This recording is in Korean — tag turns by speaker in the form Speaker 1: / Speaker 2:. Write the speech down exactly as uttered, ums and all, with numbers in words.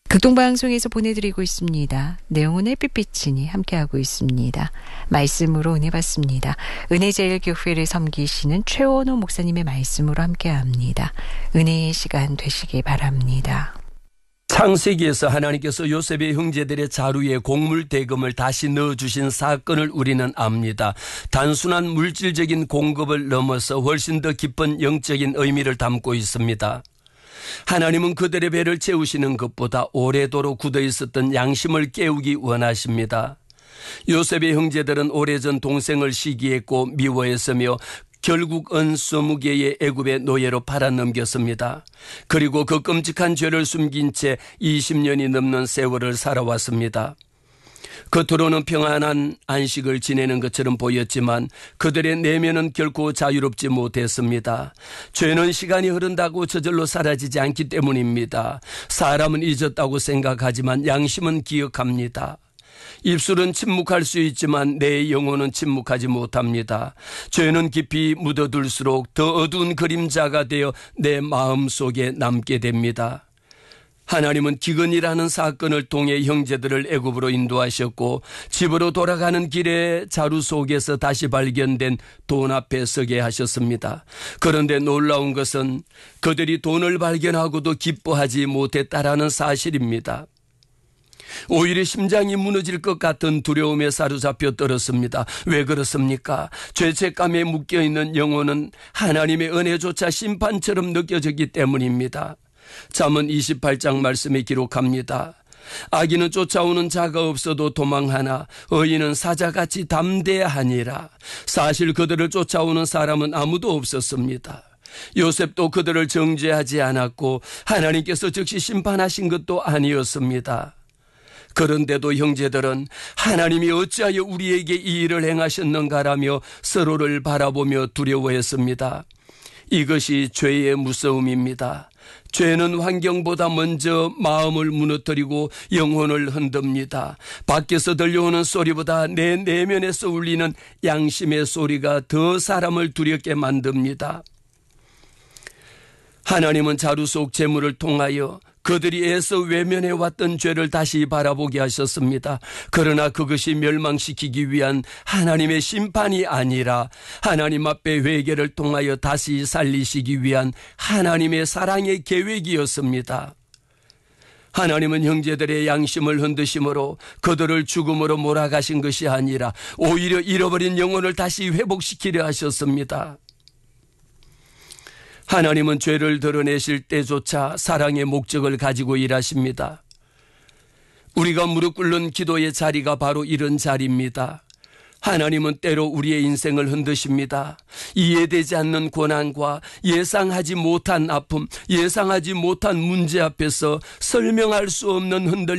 Speaker 1: 극동방송에서 보내드리고 있습니다. 내용은 햇빛비치니 함께하고 있습니다. 말씀으로 은혜 받습니다. 은혜제일교회를 섬기시는 최원호 목사님의 말씀으로 함께합니다. 은혜의 시간 되시기 바랍니다.
Speaker 2: 창세기에서 하나님께서 요셉의 형제들의 자루에 곡물 대금을 다시 넣어주신 사건을 우리는 압니다. 단순한 물질적인 공급을 넘어서 훨씬 더 깊은 영적인 의미를 담고 있습니다. 하나님은 그들의 배를 채우시는 것보다 오래도록 굳어 있었던 양심을 깨우기 원하십니다. 요셉의 형제들은 오래전 동생을 시기했고 미워했으며 결국은 스무 개의 애굽의 노예로 팔아넘겼습니다. 그리고 그 끔찍한 죄를 숨긴 채 이십 년이 넘는 세월을 살아왔습니다. 겉으로는 평안한 안식을 지내는 것처럼 보였지만 그들의 내면은 결코 자유롭지 못했습니다. 죄는 시간이 흐른다고 저절로 사라지지 않기 때문입니다. 사람은 잊었다고 생각하지만 양심은 기억합니다. 입술은 침묵할 수 있지만 내 영혼은 침묵하지 못합니다. 죄는 깊이 묻어둘수록 더 어두운 그림자가 되어 내 마음속에 남게 됩니다. 하나님은 기근이라는 사건을 통해 형제들을 애굽으로 인도하셨고 집으로 돌아가는 길에 자루 속에서 다시 발견된 돈 앞에 서게 하셨습니다. 그런데 놀라운 것은 그들이 돈을 발견하고도 기뻐하지 못했다라는 사실입니다. 오히려 심장이 무너질 것 같은 두려움에 사로잡혀 떨었습니다. 왜 그렇습니까? 죄책감에 묶여있는 영혼은 하나님의 은혜조차 심판처럼 느껴졌기 때문입니다. 잠언 이십팔 장 말씀에 기록합니다. 악인은 쫓아오는 자가 없어도 도망하나 의인은 사자같이 담대하니라. 사실 그들을 쫓아오는 사람은 아무도 없었습니다. 요셉도 그들을 정죄하지 않았고 하나님께서 즉시 심판하신 것도 아니었습니다. 그런데도 형제들은 하나님이 어찌하여 우리에게 이 일을 행하셨는가라며 서로를 바라보며 두려워했습니다. 이것이 죄의 무서움입니다. 죄는 환경보다 먼저 마음을 무너뜨리고 영혼을 흔듭니다. 밖에서 들려오는 소리보다 내 내면에서 울리는 양심의 소리가 더 사람을 두렵게 만듭니다. 하나님은 자루 속 재물을 통하여 그들이 애써 외면해왔던 죄를 다시 바라보게 하셨습니다. 그러나 그것이 멸망시키기 위한 하나님의 심판이 아니라 하나님 앞에 회개를 통하여 다시 살리시기 위한 하나님의 사랑의 계획이었습니다. 하나님은 형제들의 양심을 흔드심으로 그들을 죽음으로 몰아가신 것이 아니라 오히려 잃어버린 영혼을 다시 회복시키려 하셨습니다. 하나님은 죄를 드러내실 때조차 사랑의 목적을 가지고 일하십니다. 우리가 무릎 꿇는 기도의 자리가 바로 이런 자리입니다. 하나님은 때로 우리의 인생을 흔드십니다. 이해되지 않는 고난과 예상하지 못한 아픔, 예상하지 못한 문제 앞에서 설명할 수 없는 흔들림,